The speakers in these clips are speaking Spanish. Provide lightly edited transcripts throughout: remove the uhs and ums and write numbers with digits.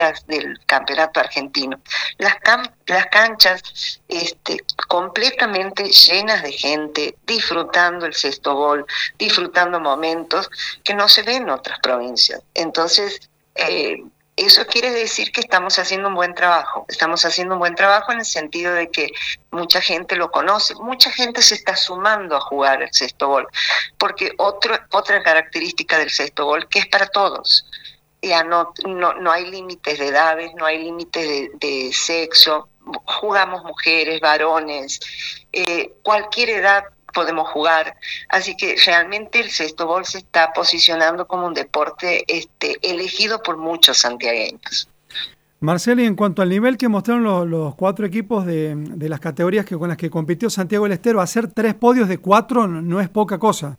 del campeonato argentino. Las canchas completamente llenas de gente, disfrutando el sextobol, disfrutando momentos que no se ven en otras provincias. Entonces, eso quiere decir que estamos haciendo un buen trabajo. Estamos haciendo un buen trabajo en el sentido de que mucha gente lo conoce, mucha gente se está sumando a jugar el sextobol, porque otra característica del sextobol que es para todos. Ya no hay límites de edades, no hay límites de sexo, jugamos mujeres, varones, cualquier edad podemos jugar, así que realmente el sextobol se está posicionando como un deporte elegido por muchos santiagueños. Marcela, y en cuanto al nivel que mostraron los cuatro equipos de las categorías con las que compitió Santiago del Estero, hacer 3 podios de 4 no es poca cosa.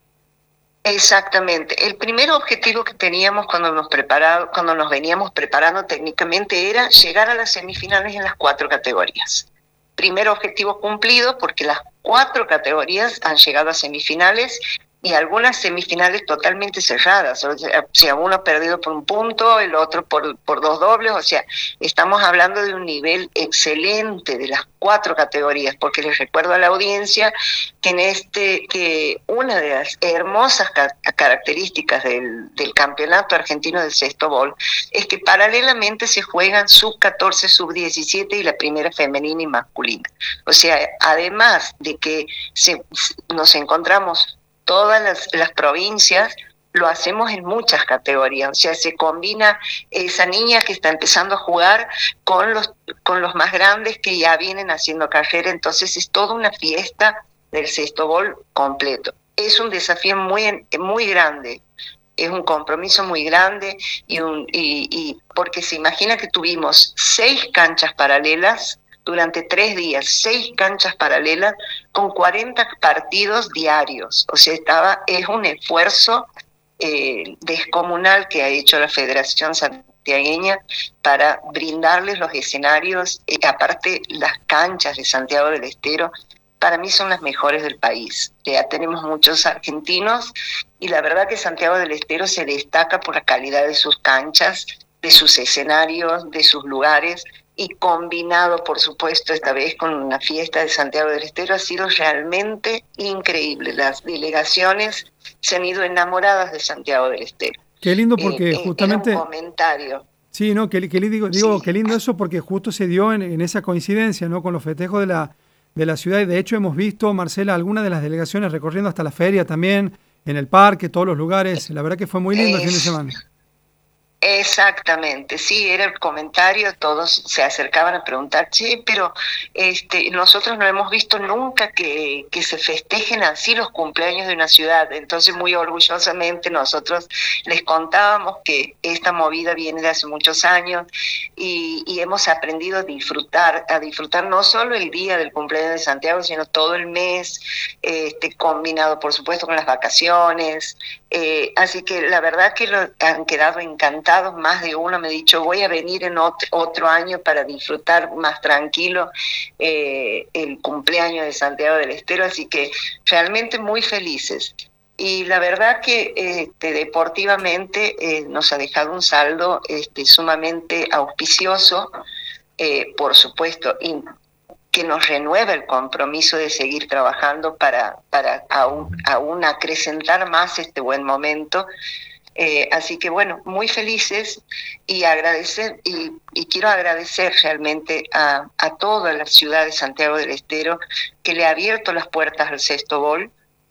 Exactamente. El primer objetivo que teníamos cuando nos veníamos preparando técnicamente era llegar a las semifinales en las 4 categorías. Primer objetivo cumplido porque las 4 categorías han llegado a semifinales y algunas semifinales totalmente cerradas. O sea, uno ha perdido por un punto, el otro por 2 dobles. O sea, estamos hablando de un nivel excelente de las 4 categorías, porque les recuerdo a la audiencia que una de las hermosas características del campeonato argentino del sextobol es que paralelamente se juegan sub-14, sub-17 y la primera femenina y masculina. O sea, además de que nos encontramos todas las provincias, lo hacemos en muchas categorías. O sea, se combina esa niña que está empezando a jugar con los más grandes que ya vienen haciendo carrera. Entonces es toda una fiesta del sextobol completo. Es un desafío muy grande, es un compromiso muy grande y porque se imagina que tuvimos 6 canchas paralelas durante 3 días, 6 canchas paralelas con 40 partidos diarios. O sea, es un esfuerzo descomunal que ha hecho la Federación Santiagueña para brindarles los escenarios, aparte las canchas de Santiago del Estero, para mí son las mejores del país. Ya tenemos muchos argentinos y la verdad que Santiago del Estero se destaca por la calidad de sus canchas, de sus escenarios, de sus lugares, y combinado, por supuesto, esta vez con una fiesta de Santiago del Estero, ha sido realmente increíble. Las delegaciones se han ido enamoradas de Santiago del Estero. Qué lindo porque Era un justamente... comentario. Sí, ¿no? Digo, Sí. qué lindo eso porque justo se dio en esa coincidencia, ¿no? Con los festejos de la ciudad. Y de hecho hemos visto, Marcela, algunas de las delegaciones recorriendo hasta la feria también, en el parque, todos los lugares. La verdad que fue muy lindo el fin de semana. Exactamente, sí, era el comentario, todos se acercaban a preguntar, che, pero nosotros no hemos visto nunca que se festejen así los cumpleaños de una ciudad. Entonces muy orgullosamente nosotros les contábamos que esta movida viene de hace muchos años y hemos aprendido a disfrutar no solo el día del cumpleaños de Santiago, sino todo el mes, combinado por supuesto con las vacaciones. Así que la verdad que han quedado encantados. Más de uno me ha dicho, voy a venir en otro año para disfrutar más tranquilo el cumpleaños de Santiago del Estero, así que realmente muy felices. Y la verdad que deportivamente nos ha dejado un saldo sumamente auspicioso, por supuesto, que nos renueva el compromiso de seguir trabajando para aún acrecentar más este buen momento. Así que bueno, muy felices y agradecer y quiero agradecer realmente a toda la ciudad de Santiago del Estero que le ha abierto las puertas al sextobol.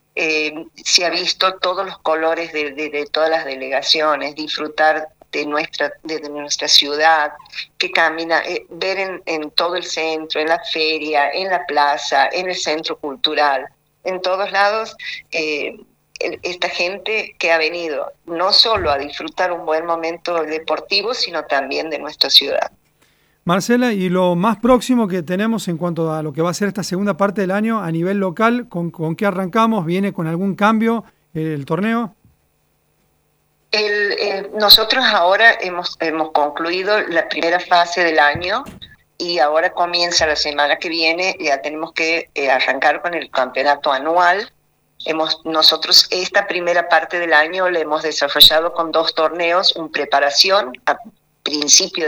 Se ha visto todos los colores de todas las delegaciones, disfrutar de nuestra ciudad, que camina, ver en todo el centro, en la feria, en la plaza, en el centro cultural, en todos lados, esta gente que ha venido no solo a disfrutar un buen momento deportivo, sino también de nuestra ciudad. Marcela, y lo más próximo que tenemos en cuanto a lo que va a ser esta segunda parte del año a nivel local, ¿con qué arrancamos? ¿Viene con algún cambio el torneo? Nosotros ahora hemos concluido la primera fase del año y ahora comienza la semana que viene, ya tenemos que arrancar con el campeonato anual. Nosotros esta primera parte del año la hemos desarrollado con 2 torneos, un preparación principio